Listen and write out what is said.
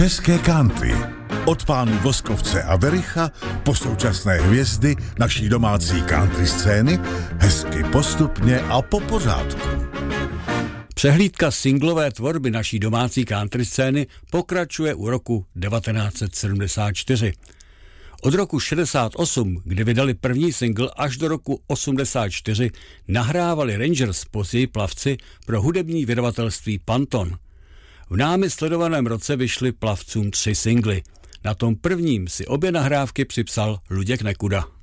České country. Od pánů Voskovce a Vericha po současné hvězdy naší domácí country scény hezky postupně a po pořádku. Přehlídka singlové tvorby naší domácí country scény pokračuje u roku 1974. Od roku 68, kdy vydali první single, až do roku 84 nahrávali Rangers, později Plavci, pro hudební vydavatelství Panton. V námi sledovaném roce vyšly Plavcům 3 singly. Na tom prvním si obě nahrávky připsal Luděk Nekuda.